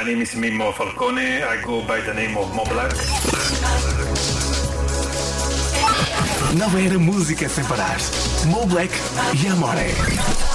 name is Mimmo Falcone. I go by the name of Mo Black. Nova era música sem parar. Mo Black e Amore.